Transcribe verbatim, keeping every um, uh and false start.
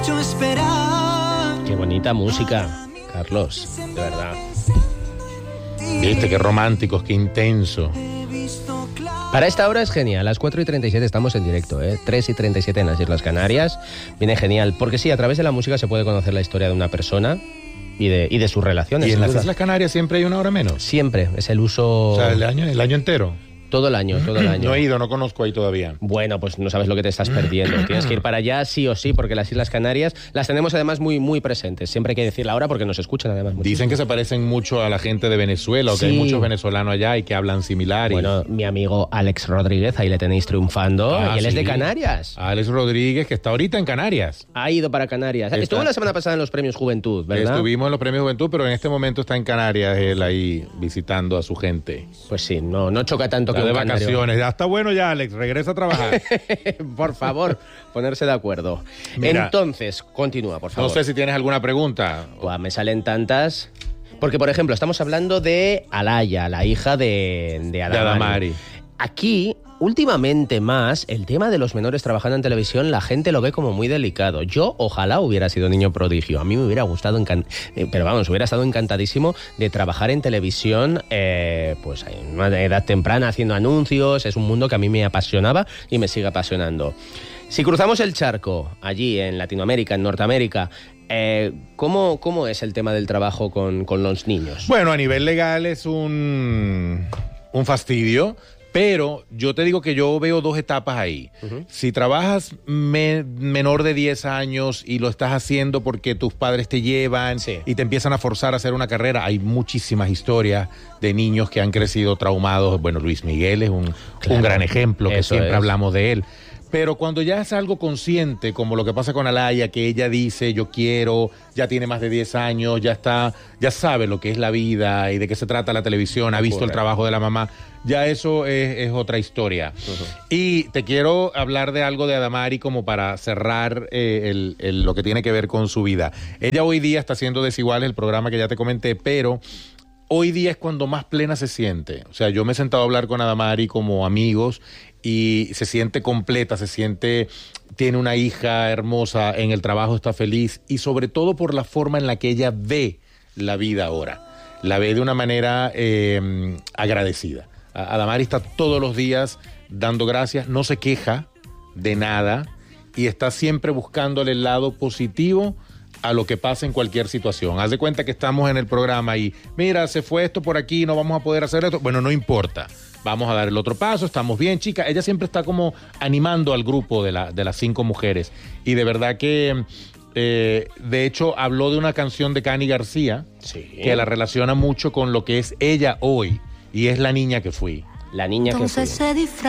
Qué bonita música, Carlos, de verdad. Viste, qué románticos, qué intenso. Para esta hora es genial, a las cuatro y treinta y siete estamos en directo, ¿eh? tres y treinta y siete en las Islas Canarias. Viene genial, porque sí, a través de la música se puede conocer la historia de una persona y de, y de sus relaciones. ¿Y en las duda. Islas Canarias siempre hay una hora menos? Siempre, es el uso... O sea, el año, el año entero. Todo el año, todo el año. No he ido, no conozco ahí todavía. Bueno, pues no sabes lo que te estás perdiendo. Tienes que ir para allá sí o sí, porque las Islas Canarias las tenemos además muy, muy presentes. Siempre hay que decir la hora porque nos escuchan además mucho. Dicen que se parecen mucho a la gente de Venezuela, o que Sí. hay muchos venezolanos allá y que hablan similar. Bueno, mi amigo Alex Rodríguez, ahí le tenéis triunfando, Ah, y él es sí. de Canarias. Alex Rodríguez, que está ahorita en Canarias. Ha ido para Canarias. Está. Estuvo la semana pasada en los Premios Juventud, ¿verdad? Estuvimos en los Premios Juventud, pero en este momento está en Canarias, él ahí visitando a su gente. Pues sí, no, no choca tanto Está que de un canario. vacaciones. Ya está bueno ya, Alex, regresa a trabajar. Por favor, ponerse de acuerdo. Mira, Entonces, continúa, por favor. No sé si tienes alguna pregunta. Buah, me salen tantas. Porque, por ejemplo, estamos hablando de Alaya, la hija de, de Adamari. De Adamari. Aquí, últimamente más, el tema de los menores trabajando en televisión, la gente lo ve como muy delicado. Yo, ojalá hubiera sido niño prodigio. A mí me hubiera gustado, encan- eh, pero vamos, hubiera estado encantadísimo de trabajar en televisión, eh, pues en una edad temprana, haciendo anuncios. Es un mundo que a mí me apasionaba y me sigue apasionando. Si cruzamos el charco, allí en Latinoamérica, en Norteamérica, eh, ¿cómo, ¿cómo es el tema del trabajo con, con los niños? Bueno, a nivel legal es un, un fastidio, pero yo te digo que yo veo dos etapas ahí. Uh-huh. Si trabajas me, menor de diez años y lo estás haciendo porque tus padres te llevan, sí, y te empiezan a forzar a hacer una carrera, hay muchísimas historias de niños que han crecido traumados. Bueno, Luis Miguel es un, claro, un gran ejemplo, que siempre es. hablamos de él. Pero cuando ya es algo consciente, como lo que pasa con Alaya, que ella dice, yo quiero, ya tiene más de diez años, ya está, ya sabe lo que es la vida y de qué se trata la televisión, ha visto Correcto. el trabajo de la mamá, ya eso es, es otra historia. Uh-huh. Y te quiero hablar de algo de Adamari como para cerrar eh, el, el, lo que tiene que ver con su vida. Ella hoy día está haciendo Desiguales, el programa que ya te comenté, pero hoy día es cuando más plena se siente. O sea, yo me he sentado a hablar con Adamari como amigos y se siente completa, se siente, tiene una hija hermosa, en el trabajo está feliz y sobre todo por la forma en la que ella ve la vida ahora. La ve de una manera eh, agradecida. Adamari está todos los días dando gracias, no se queja de nada y está siempre buscándole el lado positivo a lo que pasa en cualquier situación. Haz de cuenta que estamos en el programa y mira, se fue esto por aquí, no vamos a poder hacer esto. Bueno, no importa. Vamos a dar el otro paso, estamos bien, chica. Ella siempre está como animando al grupo de, la, de las cinco mujeres. Y de verdad que, eh, de hecho, habló de una canción de Cani García, sí, que la relaciona mucho con lo que es ella hoy. Y es la niña que fui. La niña Entonces que fui.